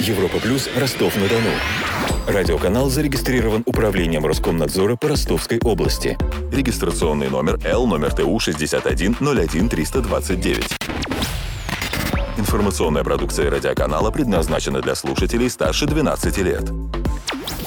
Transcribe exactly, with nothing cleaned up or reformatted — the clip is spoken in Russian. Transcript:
Европа Плюс, Ростов-на-Дону. Радиоканал зарегистрирован Управлением Роскомнадзора по Ростовской области. Регистрационный номер Л, номер Т У шестьдесят один ноль один триста двадцать девять. Информационная продукция радиоканала предназначена для слушателей старше двенадцати лет.